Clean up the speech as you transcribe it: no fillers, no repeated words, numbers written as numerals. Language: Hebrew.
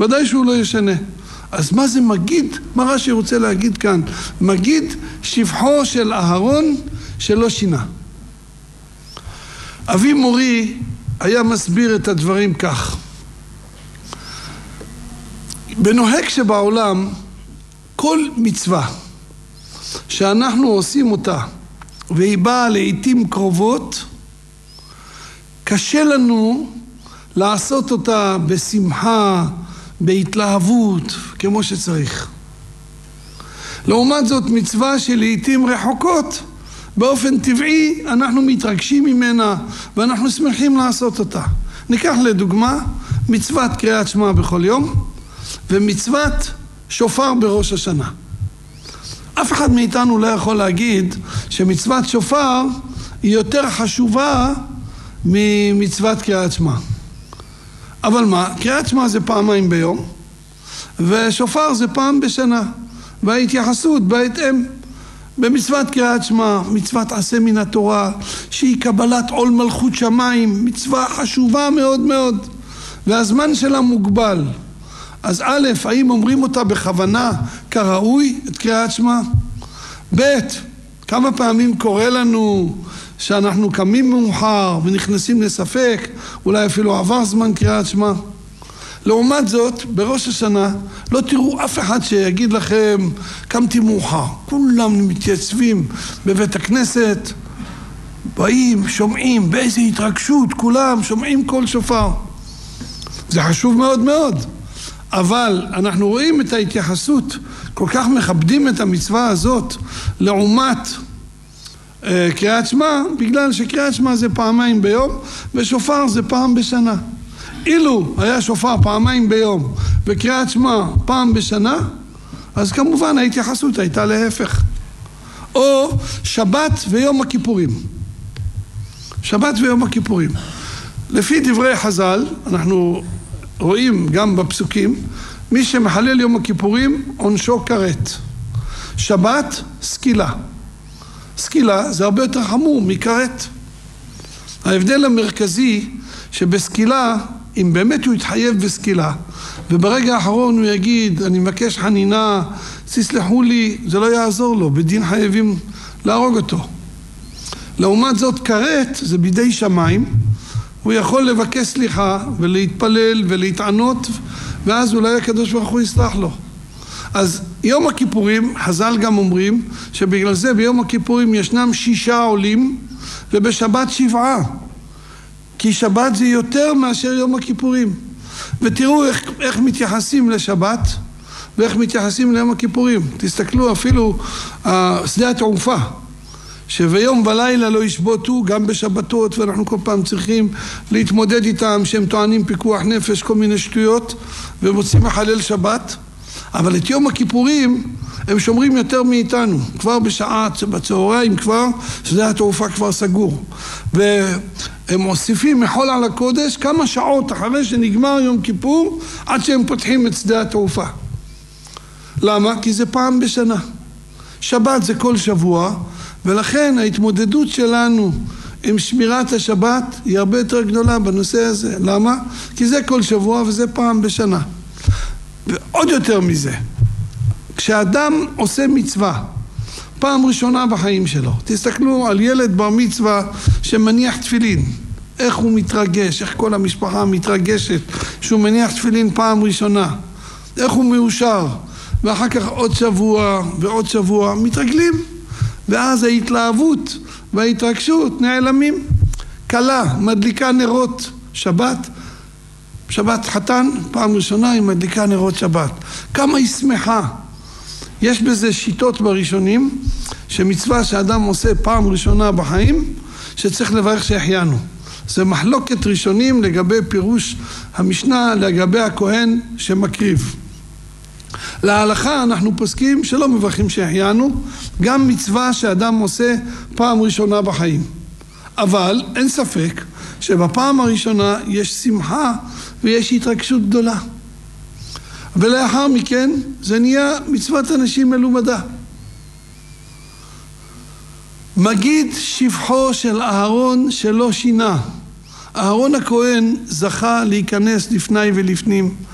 ודאי שהוא לא ישנה. אז מה זה מגיד? מה רש"י רוצה להגיד כאן? מגיד שבחו של אהרון שלא שינה. אבי מורי היה מסביר את הדברים כך. בנוהג שבעולם כל מצווה שאנחנו עושים אותה והיא באה לעתים קרובות, קשה לנו לעשות אותה בשמחה, בהתלהבות, כמו שצריך. לעומת זאת מצווה שלעתים רחוקות, באופן טבעי אנחנו מתרגשים ממנה ואנחנו שמחים לעשות אותה. ניקח לדוגמה מצוות קריאת שמע בכל יום ומצוות שופר בראש השנה. אף אחד מאיתנו לא יכול להגיד שמצוות שופר היא יותר חשובה ממצוות קריאת שמע. אבל מה? קריאת שמע זה פעמיים ביום ושופר זה פעם בשנה, וההתייחסות בהתאם. במצוות קריאת שמע, מצוות עשה מן התורה, שהיא קבלת עול מלכות שמיים, מצווה חשובה מאוד מאוד, והזמן שלה מוגבל. אז א', האם אומרים אותה בכוונה כראוי את קריאת שמע? ב', כמה פעמים קורה לנו שאנחנו קמים מאוחר ונכנסים לספק, אולי אפילו עבר זמן קריאת שמע. לעומת זאת, בראש השנה לא תראו אף אחד שיגיד לכם קמתי מאוחר. כולם מתייצבים בבית הכנסת, באים, שומעים, באיזו התרגשות, כולם שומעים כל שופר. זה חשוב מאוד מאוד. אבל אנחנו רואים את ההתייחסות, כל כך מכבדים את המצווה הזאת לעומת קריאת שמע, בגלל שקריאת שמע זה פעמיים ביום ושופר זה פעם בשנה. אילו היה שופר פעמיים ביום וקריאת שמע פעם בשנה, אז כמובן ההתייחסות הייתה להפך. או שבת ויום הכיפורים. שבת ויום הכיפורים. לפי דברי חז"ל, אנחנו רואים גם בפסוקים, מי שמחלל יום הכיפורים עונשו כרת. שבת סקילה. סקילה זה הרבה יותר חמור מכרת. ההבדל המרכזי שבסקילה, אם באמת הוא יתחייב בסקילה וברגע האחרון הוא יגיד אני מבקש חנינה, תסלחו לי, זה לא יעזור לו, בדין חייבים להרוג אותו. לעומת זאת כרת זה בידי שמיים, הוא יכול לבקש סליחה ולהתפלל ולהתענות, ואז אולי הקדוש ברוך הוא יסלח לו. אז יום הכיפורים, חז"ל גם אומרים שבגלל זה ביום הכיפורים ישנם 6 עולים ובשבת 7, כי שבת זה יותר מאשר יום הכיפורים. ותראו איך מתייחסים לשבת ואיך מתייחסים ליום הכיפורים. תסתכלו אפילו שדה התעופה, שביום ולילה לא ישבותו, גם בשבתות, ואנחנו כל פעם צריכים להתמודד איתם שהם טוענים פיקוח נפש, כל מיני שטויות, ומוצאים לחלל שבת. אבל את יום הכיפורים הם שומרים יותר מאיתנו. כבר בשעה בצהריים כבר שדה התעופה כבר סגור, והם מוסיפים מחול על הקודש כמה שעות אחרי שנגמר יום כיפור עד שהם פותחים את שדה התעופה. למה? כי זה פעם בשנה. שבת זה כל שבוע, ולכן ההתמודדות שלנו עם שמירת השבת היא הרבה יותר גדולה בנושא הזה. למה? כי זה כל שבוע וזה פעם בשנה. ועוד יותר מזה, כשאדם עושה מצווה פעם ראשונה בחיים שלו, תסתכלו על ילד בר מצווה שמניח תפילין, איך הוא מתרגש, איך כל המשפחה מתרגשת שהוא מניח תפילין פעם ראשונה, איך הוא מאושר, ואחר כך עוד שבוע ועוד שבוע מתרגלים, ואז ההתלהבות וההתרגשות נעלמים. כלה מדליקה נרות שבת, שבת חתן, פעם ראשונה היא מדליקה נרות שבת. כמה היא שמחה. יש בזה שיטות בראשונים, שמצווה שאדם עושה פעם ראשונה בחיים, שצריך לברך שהחיינו. זה מחלוקת ראשונים לגבי פירוש המשנה, לגבי הכהן שמקריב. להלכה אנחנו פוסקים שלא מברכים שהחיינו, גם מצווה שאדם עושה פעם ראשונה בחיים. אבל אין ספק שבפעם הראשונה יש שמחה ויש התרגשות גדולה. ולאחר מכן זה נהיה מצוות אנשים מלומדה. מגיד שבחו של אהרון שלא שינה. אהרון הכהן זכה להיכנס לפני ולפנים